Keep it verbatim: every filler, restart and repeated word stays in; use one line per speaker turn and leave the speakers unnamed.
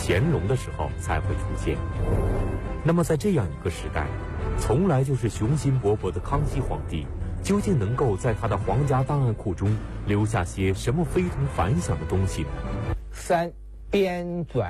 乾隆的时候才会出现。那么在这样一个时代，从来就是雄心勃勃的康熙皇帝，究竟能够在他的皇家档案库中留下些什么非同凡响的东西呢？
三编纂